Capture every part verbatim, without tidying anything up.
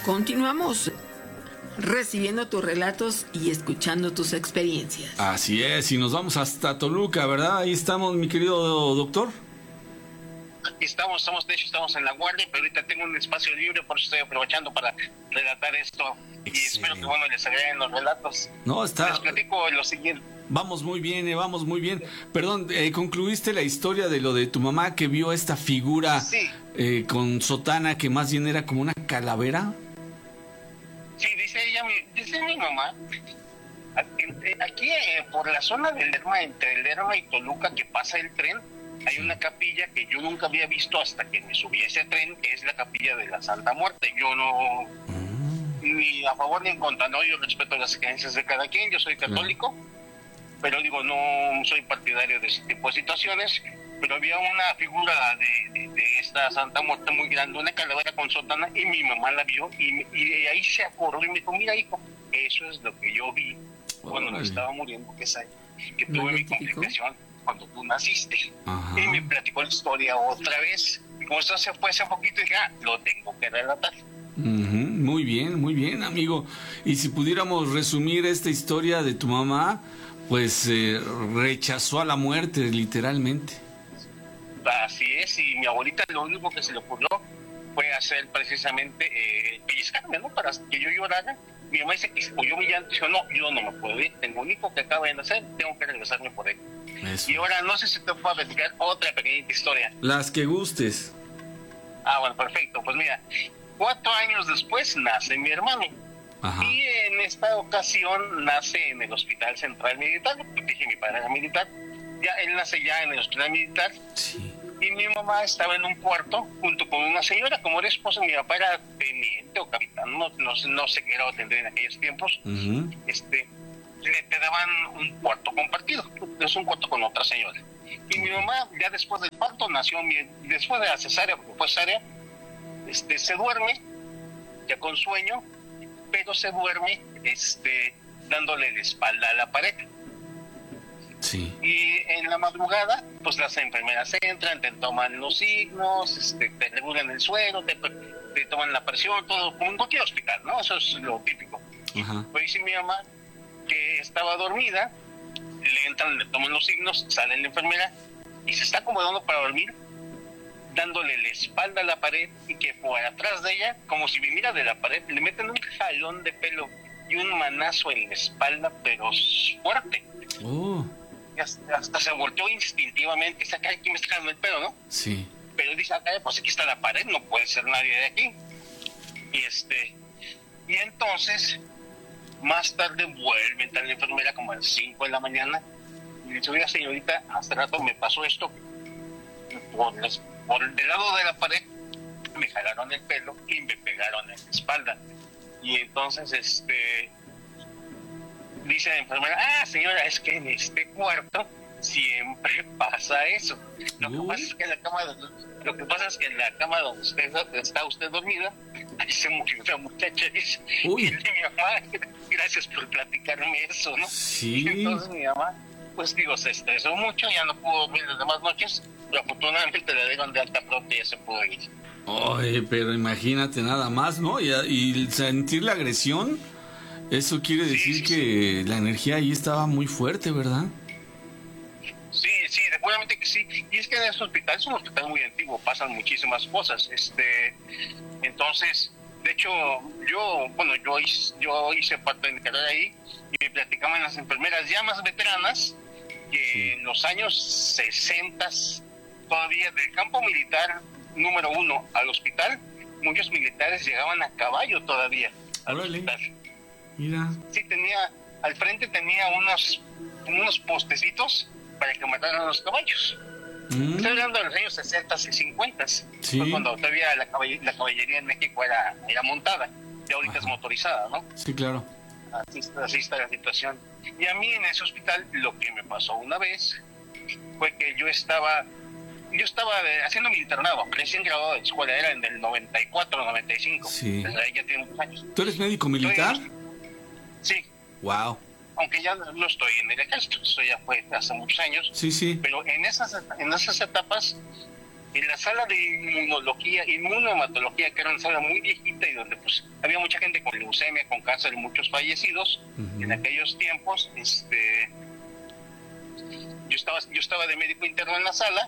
Continuamos recibiendo tus relatos y escuchando tus experiencias. Así es, y nos vamos hasta Toluca, ¿verdad? Ahí estamos, mi querido doctor. Aquí estamos, estamos, de hecho estamos en La Guardia, pero ahorita tengo un espacio libre, por eso estoy aprovechando para relatar esto. Excelente. Y espero que, bueno, les agraden los relatos. No, está... Les platico lo siguiente. Vamos muy bien, eh, vamos muy bien. Perdón, eh, ¿concluiste la historia de lo de tu mamá que vio esta figura sí. eh, con sotana que más bien era como una calavera? Sí, dice ella, dice mi mamá, aquí, aquí eh, por la zona del Lerma, entre el Lerma y Toluca, que pasa el tren, hay una capilla que yo nunca había visto hasta que me subí a ese tren, que es la capilla de la Santa Muerte. Yo no, mm. ni a favor ni en contra, no, yo respeto las creencias de cada quien, yo soy católico, mm. pero digo, no soy partidario de ese tipo de situaciones, pero había una figura de, de, de esta Santa Muerte muy grande, una calavera con sotana, y mi mamá la vio, y, y de ahí se acordó y me dijo, mira hijo, eso es lo que yo vi cuando me estaba muriendo, que, esa, que tuve mi complicación cuando tú naciste. Ajá. Y me platicó la historia otra vez, y como eso se fue hace poquito, dije, ah, lo tengo que relatar. Uh-huh. Muy bien, muy bien, amigo. Y si pudiéramos resumir esta historia de tu mamá, pues eh, rechazó a la muerte, literalmente. Así es, y mi abuelita lo único que se le ocurrió fue hacer precisamente eh, pellizcarme, ¿no? Para que yo llorara. Mi mamá dice que pues yo mi llanto, dijo, no, yo no me puedo ir, tengo un hijo que acaba de nacer, tengo que regresarme por él. Eso. Y ahora no sé si te puedo platicar otra pequeña historia. Las que gustes. Ah, bueno, perfecto. Pues mira, cuatro años después nace mi hermano. Ajá. Y en esta ocasión nace en el Hospital Central Militar, porque dije mi padre era militar. Ya él nace ya en el Hospital Militar. Sí. Y mi mamá estaba en un cuarto junto con una señora, como era esposa, mi papá era teniente o capitán, no, no, no sé qué era o tendría en aquellos tiempos. Uh-huh. Este, le te daban un cuarto compartido, es un cuarto con otra señora. Y mi mamá, ya después del parto, nació, mi, después de la cesárea, porque fue cesárea, este, se duerme, ya con sueño, pero se duerme este, dándole la espalda a la pared. Sí. Y en la madrugada, pues las enfermeras entran, te toman los signos, este, te regulan el suelo, te, te toman la presión, todo, como en cualquier hospital, ¿no? Eso es lo típico. Ajá. Pues dice mi mamá que estaba dormida, le entran, le toman los signos, sale la enfermera y se está acomodando para dormir, dándole la espalda a la pared, y que por atrás de ella, como si viniera de la pared, le meten un jalón de pelo y un manazo en la espalda, pero fuerte. Oh. Hasta, hasta se volteó instintivamente, dice, acá aquí me está jalando el pelo, ¿no? Sí. Pero dice, acá pues aquí está la pared, no puede ser nadie de aquí. Y este, y entonces, más tarde vuelve a entrar la enfermera como a las cinco de la mañana, y le dice, oiga señorita, hace rato me pasó esto, por, las, por el lado de la pared, me jalaron el pelo y me pegaron en la espalda. Y entonces, este... dice la enfermera, ah señora, es que en este cuarto siempre pasa eso. Lo que pasa es que en la cama, lo que pasa es que en la cama donde usted está usted dormida, ahí se murió una muchacha. Y, y mi mamá, gracias por platicarme eso, ¿no? Sí. Y entonces mi mamá, pues digo, se estresó mucho, ya no pudo dormir las demás noches, pero afortunadamente le dieron de alta pronto y ya se pudo ir. Oye, pero imagínate nada más, ¿no? Y, y sentir la agresión. Eso quiere decir sí, sí, que sí. La energía ahí estaba muy fuerte, ¿verdad? Sí, sí, seguramente que sí. Y es que en ese hospital es un hospital muy antiguo, pasan muchísimas cosas. Este, entonces, de hecho, yo, bueno, yo hice, yo hice parte de mi carrera ahí y me platicaban las enfermeras ya más veteranas que sí. En los años sesenta, todavía del campo militar número uno al hospital, muchos militares llegaban a caballo todavía al Órale. Hospital. Mira. Sí, tenía, al frente tenía unos, unos postecitos para que mataran a los caballos. Mm. Estoy hablando de los años sesenta y cincuenta. Sí. Fue cuando todavía la, caball- la caballería en México era, era montada. Y ahorita Ajá. es motorizada, ¿no? Sí, claro. Así, así está la situación. Y a mí en ese hospital lo que me pasó una vez fue que yo estaba... Yo estaba haciendo mi internado, recién graduado de escuela, era en el noventa y cuatro, noventa y cinco. Sí. Desde ahí ya tiene muchos años. ¿Tú eres médico militar? Estoy, sí. Wow. Aunque ya no estoy en el ejército, eso ya fue hace muchos años. Sí, sí. Pero en esas, en esas etapas en la sala de inmunología, inmunohematología, que era una sala muy viejita y donde pues había mucha gente con leucemia, con cáncer y muchos fallecidos. Uh-huh. En aquellos tiempos, este, yo estaba, yo estaba de médico interno en la sala,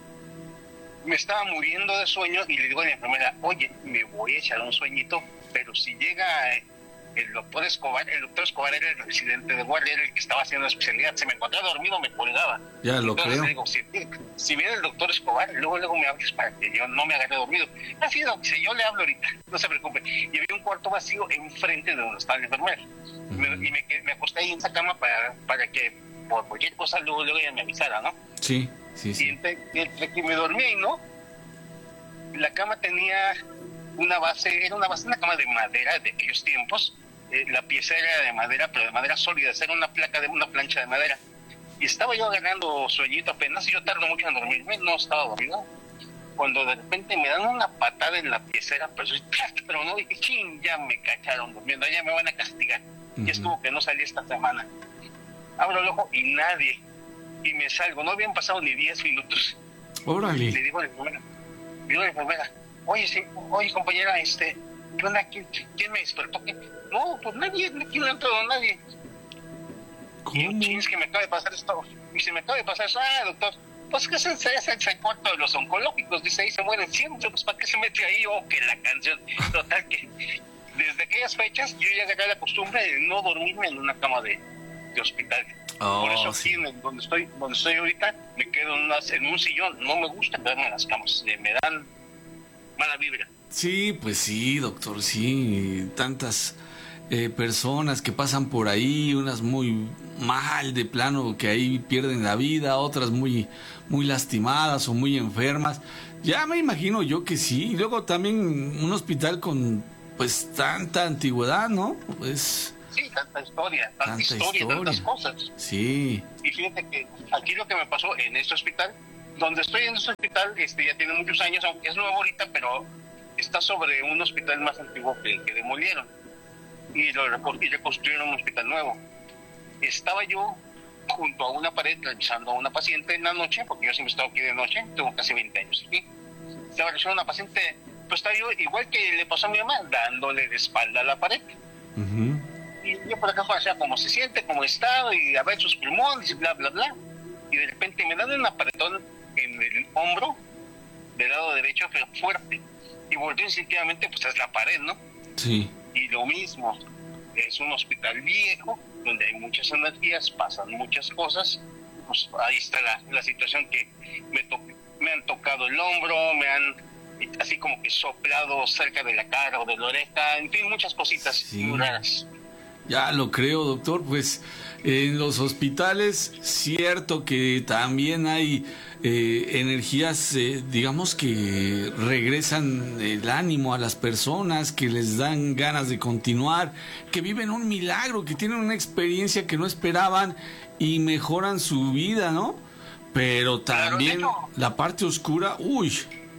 me estaba muriendo de sueño y le digo a la enfermera, oye, me voy a echar un sueñito, pero si llega el doctor Escobar, el doctor Escobar era el residente de guardia, era el que estaba haciendo la especialidad, se me encontraba dormido, me colgaba. Ya lo Entonces, creo. Le digo, si, si viene el doctor Escobar, luego luego me hables para que yo no me agarre dormido. Así no, si yo le hablo ahorita, no se preocupe. Y había un cuarto vacío enfrente de donde estaba el enfermero. Uh-huh. Me, y me, me acosté ahí en esa cama para, para que por cualquier cosa luego, luego ella me avisara, ¿no? Sí, sí, sí. Y entre, entre que me dormía y no, la cama tenía una base, era una base, una cama de madera de aquellos tiempos. Eh, la pieza era de madera, pero de madera sólida, era una placa de una plancha de madera. Y estaba yo agarrando sueñito apenas, y yo tardo mucho en dormirme, no estaba dormido. Cuando de repente me dan una patada en la piecera, pero, pero no dije, ching, ya me cacharon durmiendo, ya me van a castigar. Uh-huh. Y estuvo que no salí esta semana. Abro el ojo y nadie. Y me salgo, no habían pasado ni diez minutos. Órale. Le digo a la enfermera, le digo a la enfermera, oye, sí, oye compañera, este, ¿qué onda? ¿Quién, quién me despertó? ¿Qué? No, pues nadie, aquí no ha entrado nadie. ¿Cómo? Y ching, es que me acaba de pasar esto. Y se me acaba de pasar eso. Ah, doctor, pues que ese es el cuarto de los oncológicos. Dice, ahí se mueren siempre. Pues ¿para qué se mete ahí? Oh, que la canción. Total, que desde aquellas fechas yo ya agarré la costumbre de no dormirme en una cama de, de hospital. Oh, Por eso sí. aquí, en donde estoy, donde estoy ahorita, me quedo en, unas, en un sillón. No me gusta quedarme en las camas. Me dan mala vibra. Sí, pues sí, doctor, sí. Tantas eh, personas que pasan por ahí, unas muy mal de plano, que ahí pierden la vida, otras muy, muy lastimadas o muy enfermas. Ya me imagino yo que sí. Y luego también un hospital con pues tanta antigüedad, ¿no? Pues... Sí, tanta historia, tanta, tanta historia, historia, tantas cosas. Sí. Y fíjate que aquí lo que me pasó en este hospital, donde estoy en este hospital, este ya tiene muchos años, aunque es nuevo ahorita, pero está sobre un hospital más antiguo que el que demolieron. Y, lo, y reconstruyeron un hospital nuevo. Estaba yo junto a una pared revisando a una paciente en la noche, porque yo siempre he estado aquí de noche, tengo casi veinte años aquí. Estaba revisando a una paciente, pues estaba yo, igual que le pasó a mi mamá, dándole de espalda a la pared. Uh-huh. Y yo por acá para allá, cómo se siente, cómo está, y a ver sus pulmones, y bla, bla, bla. Y de repente me dan un apretón en el hombro, del lado derecho, pero fuerte. Y volteo instintivamente, pues es la pared, ¿no? Sí. Y lo mismo, es un hospital viejo, donde hay muchas energías, pasan muchas cosas. Pues ahí está la, la situación que me, to me han tocado el hombro, me han así como que soplado cerca de la cara o de la oreja, en fin, muchas cositas sí. Muy raras. Ya lo creo, doctor, pues en los hospitales cierto que también hay eh, energías, eh, digamos que regresan el ánimo a las personas, que les dan ganas de continuar, que viven un milagro, que tienen una experiencia que no esperaban y mejoran su vida, ¿no? Pero también claro, la parte oscura, uy.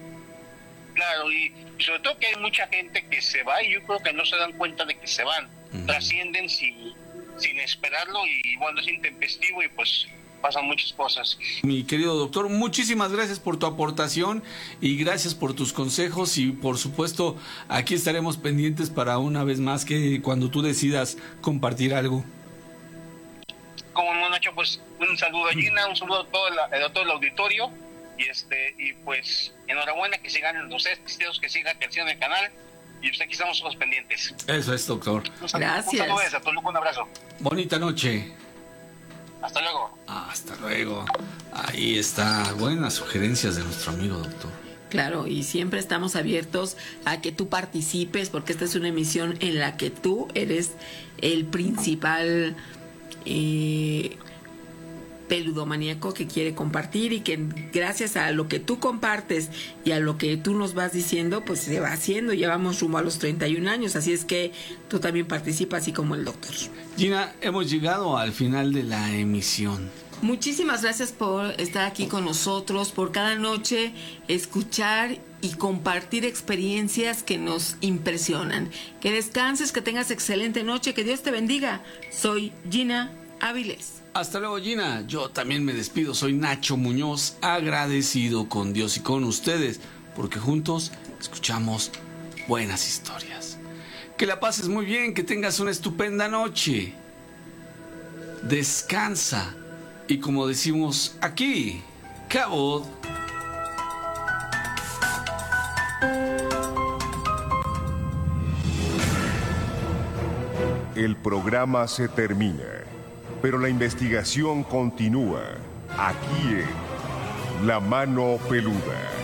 Claro, y sobre todo que hay mucha gente que se va y yo creo que no se dan cuenta de que se van. Uh-huh. Trascienden sin, sin esperarlo y bueno, es intempestivo y pues pasan muchas cosas. Mi querido doctor, muchísimas gracias por tu aportación y gracias por tus consejos y por supuesto aquí estaremos pendientes para una vez más que cuando tú decidas compartir algo. Como no, Nacho, pues un saludo a Gina, un saludo a todo, la, a todo el auditorio y este y pues enhorabuena que sigan los éxitos, que siga creciendo el canal. Y pues aquí estamos todos pendientes. Eso es, doctor. Un saludo, gracias. Un saludo a Toluca, un abrazo. Bonita noche. Hasta luego. Hasta luego. Ahí está. Buenas sugerencias de nuestro amigo doctor. Claro, y siempre estamos abiertos a que tú participes, porque esta es una emisión en la que tú eres el principal eh, peludomaníaco que quiere compartir y que gracias a lo que tú compartes y a lo que tú nos vas diciendo, pues se va haciendo. Ya vamos rumbo a los treinta y un años, así es que tú también participas, así como el doctor. Gina, hemos llegado al final de la emisión. Muchísimas gracias por estar aquí con nosotros, por cada noche escuchar y compartir experiencias que nos impresionan. Que descanses, que tengas excelente noche, que Dios te bendiga. Soy Gina Áviles. Hasta luego, Gina. Yo también me despido. Soy Nacho Muñoz, agradecido con Dios y con ustedes, porque juntos escuchamos buenas historias. Que la pases muy bien, que tengas una estupenda noche. Descansa. Y como decimos aquí, Cabot. El programa se termina, pero la investigación continúa aquí en La Mano Peluda.